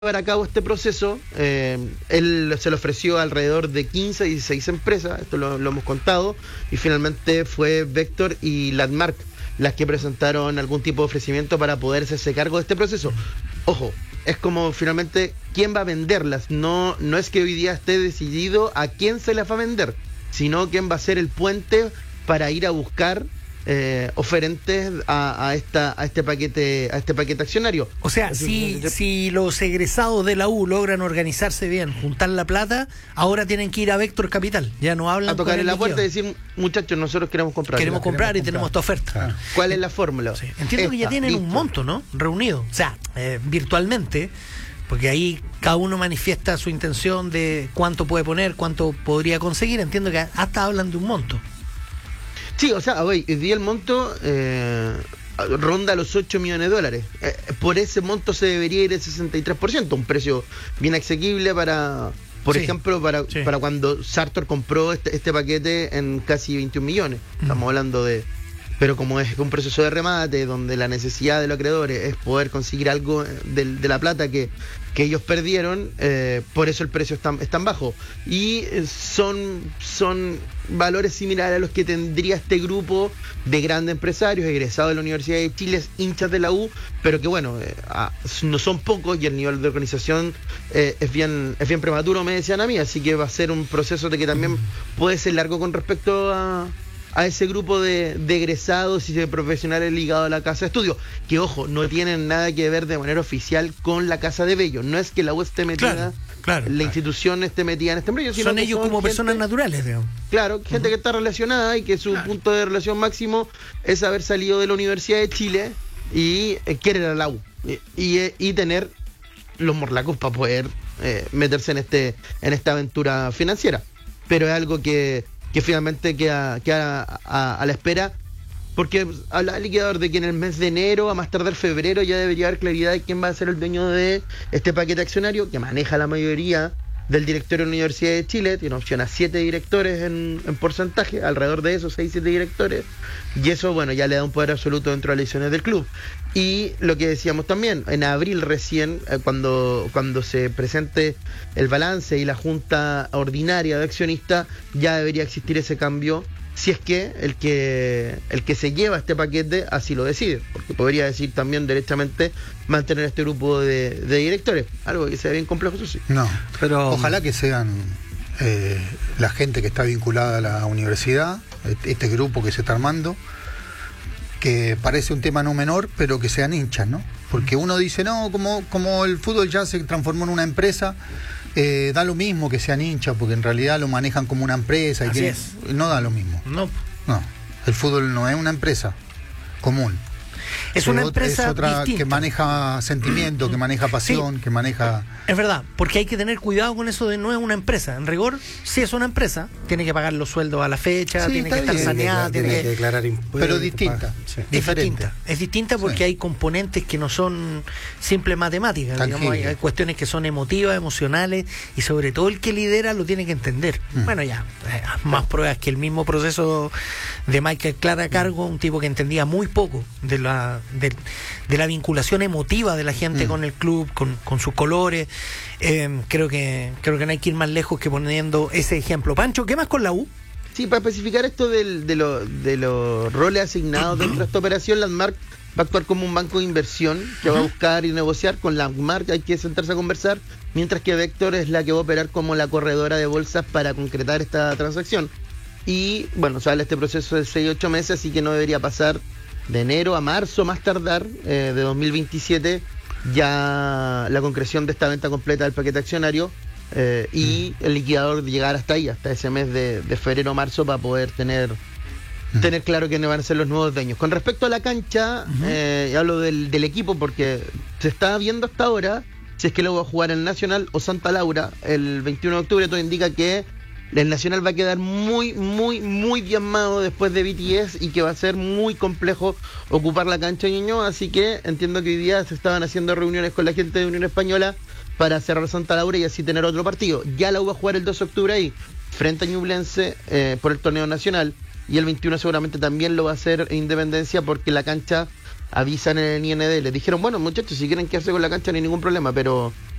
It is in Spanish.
llevar a cabo este proceso, él se le ofreció alrededor de 15 a 16 empresas, esto lo hemos contado, y finalmente fue Vector y Landmark las que presentaron algún tipo de ofrecimiento para poder hacerse cargo de este proceso. Ojo, es como finalmente quién va a venderlas, no es que hoy día esté decidido a quién se las va a vender, sino quién va a ser el puente para ir a buscar oferentes a este paquete accionario. O sea, si los egresados de la U logran organizarse bien, juntar la plata, ahora tienen que ir a Vector Capital. Ya no hablan a tocar en la puerta y liquideo. decir, muchachos, nosotros queremos comprar. Queremos comprar y tenemos esta oferta. Claro. ¿Cuál es la fórmula? Sí. Entiendo que ya tienen un monto, ¿no? Reunido. O sea, virtualmente, porque ahí cada uno manifiesta su intención de cuánto puede poner, cuánto podría conseguir. Entiendo que hasta hablan de un monto. Sí, o sea, hoy día el monto ronda los 8 millones de dólares. Por ese monto se debería ir el 63%, un precio bien asequible para, por ejemplo, para cuando Sartor compró este paquete en casi 21 millones. Estamos hablando de... Pero como es un proceso de remate, donde la necesidad de los acreedores es poder conseguir algo de la plata que ellos perdieron, por eso el precio es tan bajo. Y son valores similares a los que tendría este grupo de grandes empresarios egresados de la Universidad de Chile, hinchas de la U, pero que bueno, no son pocos y el nivel de organización es bien prematuro, me decían a mí, así que va a ser un proceso de que también puede ser largo con respecto a ese grupo de egresados y de profesionales ligados a la casa de estudio, que ojo, no tienen nada que ver de manera oficial con la casa de Bello, no es que la U esté metida, la institución esté metida en este embrollo, sino son ellos como gente, personas naturales, digamos. Claro, gente que está relacionada y que su punto de relación máximo es haber salido de la Universidad de Chile y querer a la U y tener los morlacos para poder meterse en esta aventura financiera, pero es algo que finalmente queda a la espera, porque habla el liquidador de que en el mes de enero, a más tardar febrero, ya debería haber claridad de quién va a ser el dueño de este paquete accionario, que maneja la mayoría del directorio de la Universidad de Chile, tiene opción a 7 directores en porcentaje, alrededor de esos 6-7 directores, y eso, bueno, ya le da un poder absoluto dentro de las elecciones del club. Y lo que decíamos también, en abril recién, cuando se presente el balance y la junta ordinaria de accionistas, ya debería existir ese cambio, si es que el que se lleva este paquete así lo decide, porque podría decir también derechamente mantener este grupo de directores, algo que sea bien complejo, eso sí. No, pero ojalá que sean la gente que está vinculada a la universidad, este grupo que se está armando, que parece un tema no menor, pero que sean hinchas, ¿no? Porque uno dice, no, como el fútbol ya se transformó en una empresa, da lo mismo que sean hinchas, porque en realidad lo manejan como una empresa. Y no da lo mismo. No, el fútbol no es una empresa común. Es una empresa es otra distinta, que maneja sentimiento, que maneja pasión, que maneja... Es verdad, porque hay que tener cuidado con eso de no es una empresa. En rigor, si es una empresa, tiene que pagar los sueldos a la fecha, tiene que estar saneada, tiene que declarar impuestos. Pero distinta, diferente. Es distinta porque hay componentes que no son simple matemáticas, digamos, hay cuestiones que son emotivas, emocionales, y sobre todo el que lidera lo tiene que entender. Bueno, ya, más pruebas que el mismo proceso de Michael Clara a cargo, un tipo que entendía muy poco de la vinculación emotiva de la gente con el club, con sus colores. Creo que no hay que ir más lejos que poniendo ese ejemplo. Pancho, ¿qué más con la U? Sí, para especificar esto de los roles asignados dentro de esta operación, Landmark va a actuar como un banco de inversión que va a buscar y negociar con Landmark, hay que sentarse a conversar, mientras que Vector es la que va a operar como la corredora de bolsas para concretar esta transacción. Y bueno, sale este proceso de 6-8 meses, así que no debería pasar de enero a marzo, más tardar, de 2027, ya la concreción de esta venta completa del paquete accionario y el liquidador llegar hasta ahí, hasta ese mes de febrero o marzo, para poder tener claro quiénes van a ser los nuevos dueños. Con respecto a la cancha, hablo del equipo, porque se está viendo hasta ahora si es que luego va a jugar el Nacional o Santa Laura el 21 de octubre. Todo indica que el Nacional va a quedar muy, muy, muy diezmado después de BTS y que va a ser muy complejo ocupar la cancha de Ñuñoa, así que entiendo que hoy día se estaban haciendo reuniones con la gente de Unión Española para cerrar Santa Laura y así tener otro partido. Ya la U va a jugar el 2 de octubre ahí, frente a Ñublense, por el torneo nacional, y el 21 seguramente también lo va a hacer en Independencia, porque la cancha avisan en el IND, les dijeron, bueno muchachos, si quieren quedarse con la cancha no hay ningún problema, pero